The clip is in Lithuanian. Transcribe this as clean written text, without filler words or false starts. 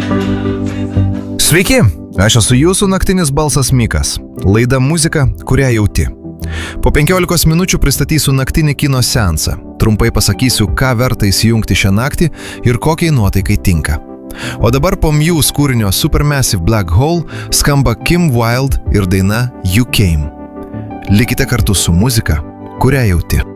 Sveiki, aš esu jūsų naktinis balsas Mikas. Laida muzika, kurią jauti. Po 15 minučių pristatysiu naktinį kino seansą. Trumpai pasakysiu, ką verta įsijungti šią naktį ir kokiai nuotaikai tinka. O dabar po Muse kūrinio Supermassive Black Hole skamba Kim Wilde ir daina You Came. Likite kartu su muzika, kurią jauti.